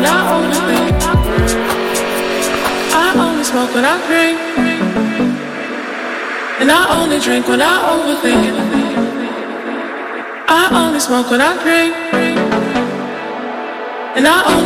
when I overthink. I only smoke when I drink. And I only drink when I overthink. I only smoke when I drink. And I only